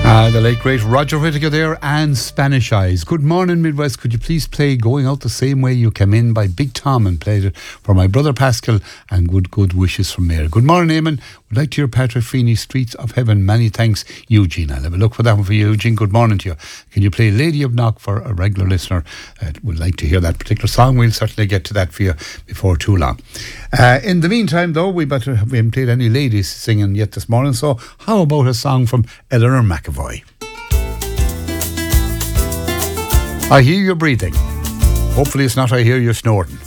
The late great Roger Whittaker there and Spanish Eyes. Good morning, Midwest. Could you please play Going Out the Same Way You Came In by Big Tom and played it for my brother Pascal and good wishes from Mary. Good morning, Eamon. Would like to hear Patrick Feeney, Streets of Heaven. Many thanks, Eugene. I'll have a look for that one for you, Eugene. Good morning to you. Can you play Lady of Knock for a regular listener? Would like to hear that particular song. We'll certainly get to that for you before too long. In the meantime, though, we haven't played any ladies singing yet this morning, so how about a song from Eleanor McAvoy? I hear you breathing. Hopefully it's not I hear you snorting.